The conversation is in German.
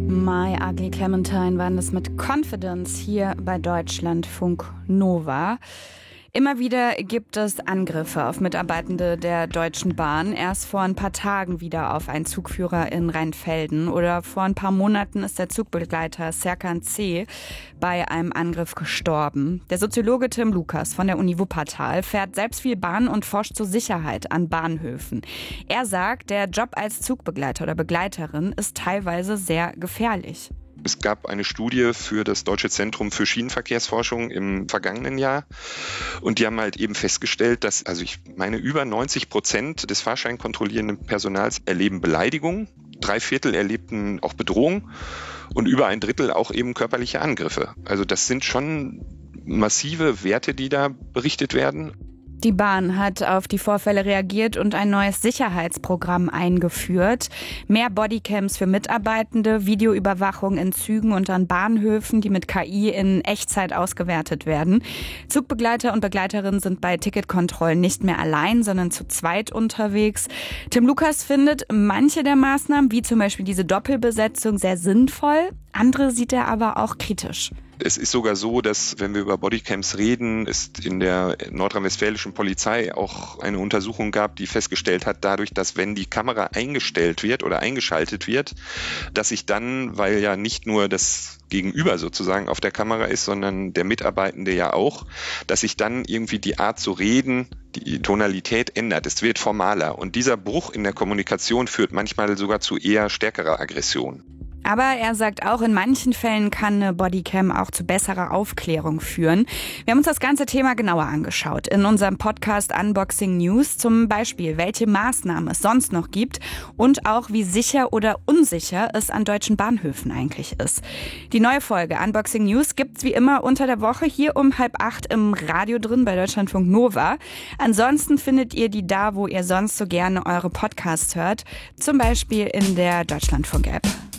My Ugly Clementine waren das mit Confidence hier bei Deutschlandfunk Nova. Immer wieder gibt es Angriffe auf Mitarbeitende der Deutschen Bahn. Erst vor ein paar Tagen wieder auf einen Zugführer in Rheinfelden. Oder vor ein paar Monaten ist der Zugbegleiter Serkan C. bei einem Angriff gestorben. Der Soziologe Tim Lukas von der Uni Wuppertal fährt selbst viel Bahn und forscht zur Sicherheit an Bahnhöfen. Er sagt, der Job als Zugbegleiter oder Begleiterin ist teilweise sehr gefährlich. Es gab eine Studie für das Deutsche Zentrum für Schienenverkehrsforschung im vergangenen Jahr und die haben halt eben festgestellt, dass, über 90% des fahrscheinkontrollierenden Personals erleben Beleidigung, 3/4 erlebten auch Bedrohung und über 1/3 auch eben körperliche Angriffe. Also das sind schon massive Werte, die da berichtet werden. Die Bahn hat auf die Vorfälle reagiert und ein neues Sicherheitsprogramm eingeführt. Mehr Bodycams für Mitarbeitende, Videoüberwachung in Zügen und an Bahnhöfen, die mit KI in Echtzeit ausgewertet werden. Zugbegleiter und Begleiterinnen sind bei Ticketkontrollen nicht mehr allein, sondern zu zweit unterwegs. Tim Lukas findet manche der Maßnahmen, wie zum Beispiel diese Doppelbesetzung, sehr sinnvoll. Andere sieht er aber auch kritisch. Es ist sogar so, dass, wenn wir über Bodycams reden, es in der nordrhein-westfälischen Polizei auch eine Untersuchung gab, die festgestellt hat, dadurch, dass wenn die Kamera eingestellt wird oder eingeschaltet wird, dass sich dann, weil ja nicht nur das Gegenüber sozusagen auf der Kamera ist, sondern der Mitarbeitende ja auch, dass sich dann irgendwie die Art zu reden, die Tonalität ändert. Es wird formaler. Und dieser Bruch in der Kommunikation führt manchmal sogar zu eher stärkerer Aggression. Aber er sagt auch, in manchen Fällen kann eine Bodycam auch zu besserer Aufklärung führen. Wir haben uns das ganze Thema genauer angeschaut in unserem Podcast Unboxing News. Zum Beispiel, welche Maßnahmen es sonst noch gibt und auch, wie sicher oder unsicher es an deutschen Bahnhöfen eigentlich ist. Die neue Folge Unboxing News gibt's wie immer unter der Woche hier um 7:30 im Radio drin bei Deutschlandfunk Nova. Ansonsten findet ihr die da, wo ihr sonst so gerne eure Podcasts hört. Zum Beispiel in der Deutschlandfunk-App.